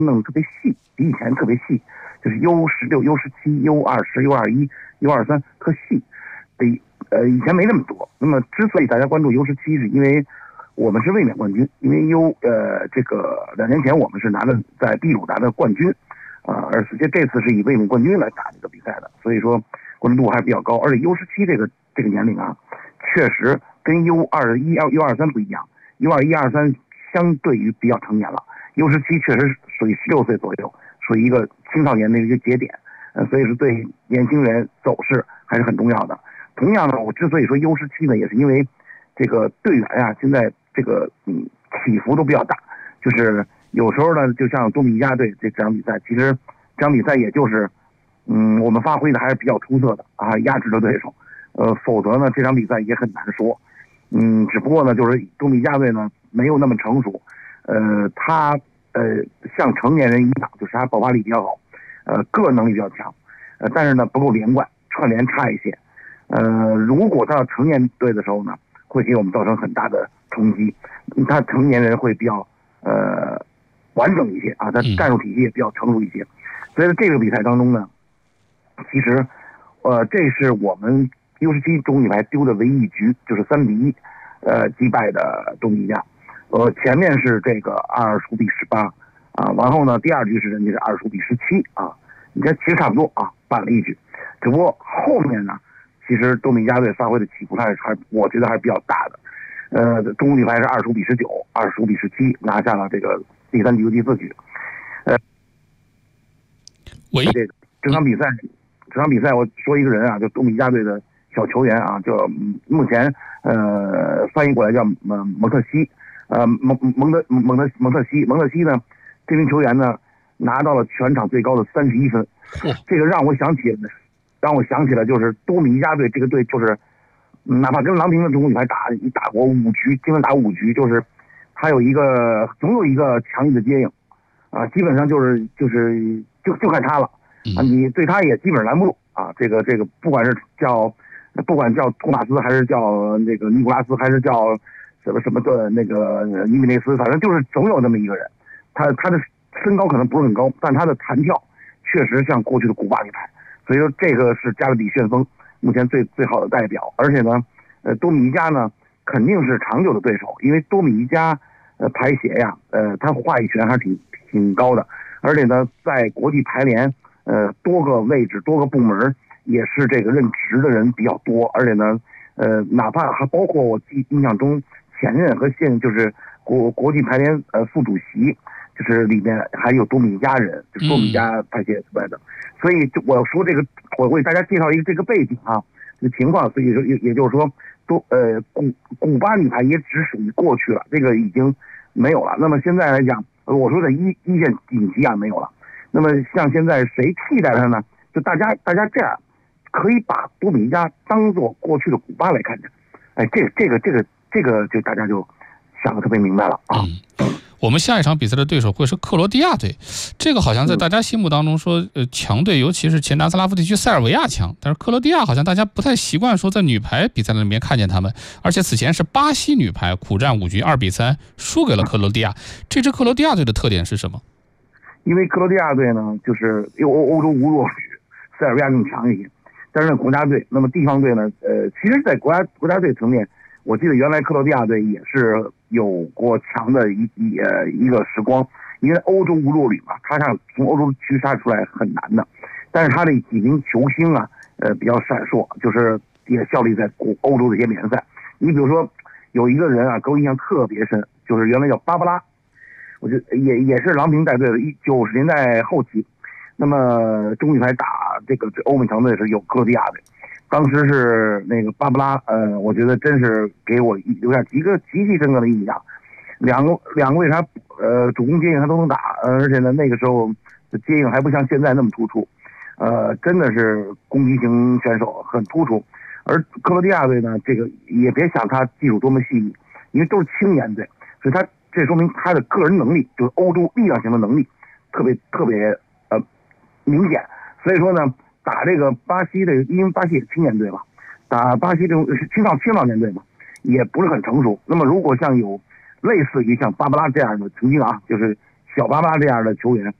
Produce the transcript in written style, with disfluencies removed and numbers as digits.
弄得特别细，比以前特别细，就是 U16、U17、U20、U21、U23特细，以前没那么多。那么之所以大家关注 U17，是因为我们是卫冕冠军，因为这个2年前我们是在秘鲁拿的冠军，而且这次是以卫冕冠军来打这个比赛的，所以说关注度还是比较高。而且 U17这个年龄啊，确实跟 U21、U23不一样，U21、U23相对于比较成年了，U17确实属于16岁左右，属于一个青少年的一个节点，所以是对年轻人走势还是很重要的。同样呢，我之所以说 U17呢，也是因为这个队员啊，现在这个起伏都比较大，就是有时候呢，就像多米尼加队这场比赛，其实这场比赛也就是我们发挥的还是比较出色的啊，压制了对手，否则呢这场比赛也很难说。只不过呢，就是多米尼加队呢没有那么成熟，他像成年人一样，就是他爆发力比较好，个人能力比较强，但是呢不够连贯，串联差一些。如果他到成年队的时候呢，会给我们造成很大的冲击。他成年人会比较完整一些啊，他战术体系也比较成熟一些。所以在这个比赛当中呢，其实这是我们 U17 中女排丢的唯一一局，就是3-1击败的多米尼加。前面是这个25-18啊，然后呢第二局是人家是25-17啊，你看其实差不多啊，扳了一局。只不过后面呢，其实多米尼加队发挥的起伏我觉得还是比较大的。中国女排是25-19、25-17拿下了这个第3局和第4局。这场比赛我说一个人啊，就多米尼加队的小球员啊，就目前翻译过来叫蒙特西，蒙特西呢，这名球员呢拿到了全场最高的31分，这个让我想起了就是多米尼加队这个队，就是哪怕跟郎平的中国女排打过5局，经常打5局，就是他总有一个强力的接应啊，基本上就看他了啊，你对他也基本上拦不住啊。这个不管叫托马斯还是叫那个尼古拉斯还是叫什么的那个尼米内斯，反正就是总有那么一个人，他的身高可能不是很高，但他的弹跳确实像过去的古巴女排，所以说这个是加勒比旋风目前最好的代表。而且呢，多米尼加呢肯定是长久的对手，因为多米尼加排协呀，他话语权还是挺高的，而且呢在国际排联多个位置多个部门也是这个任职的人比较多，而且呢哪怕还包括我印象中前任和现任，就是国际排联副主席，就是里面还有多米尼加人，就是多米尼加排协出来的。所以我要说这个，我为大家介绍一个这个背景啊，这个情况。所以也就是说，古巴女排也只属于过去了，这个已经没有了。那么现在来讲，我说的一线顶级啊没有了。那么像现在谁替代他呢？就大家这样可以把多米尼加当做过去的古巴来看着。哎，这个就大家就想得特别明白了啊。 我们下一场比赛的对手会是克罗地亚队，这个好像在大家心目当中说，强队，尤其是前南斯拉夫地区塞尔维亚强，但是克罗地亚好像大家不太习惯说在女排比赛里面看见他们，而且此前是巴西女排苦战5局2-3输给了克罗地亚。这支克罗地亚队的特点是什么？ 因为克罗地亚队呢，就是欧洲无弱旅，塞尔维亚更强一些，但是国家队，那么地方队呢，其实在国家队层面，我记得原来克罗地亚队也是有过强的一个时光，因为欧洲无弱旅嘛，他想从欧洲区杀出来很难的，但是他的几名球星啊，比较闪烁，就是也效力在欧洲的一些联赛。你比如说有一个人啊，给我印象特别深，就是原来叫巴巴拉，我觉得也是郎平带队的90年代后期，那么中女排打这欧美强队是有克罗地亚队。当时是那个巴布拉，我觉得真是给我留下极其深刻的印象。两个为啥主攻接应他都能打，而且呢那个时候的接应还不像现在那么突出，真的是攻击型选手很突出。而克罗地亚队呢，这个也别想他技术多么细腻，因为都是青年队，所以这说明他的个人能力，就是欧洲力量型的能力特别明显。所以说呢，打这个巴西的，因为巴西也是青年队嘛，打巴西这种青少年队嘛，也不是很成熟。那么如果像有类似于像巴巴拉这样的曾经啊，就是小巴巴这样的球员。